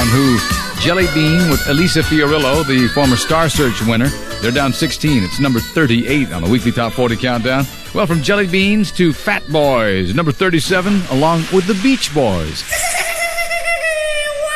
Who. Jelly Bean with Elisa Fiorillo, the former Star Search winner. They're down 16. It's number 38 on the weekly Top 40 countdown. Well, from Jelly Beans to Fat Boys, number 37, along with the Beach Boys.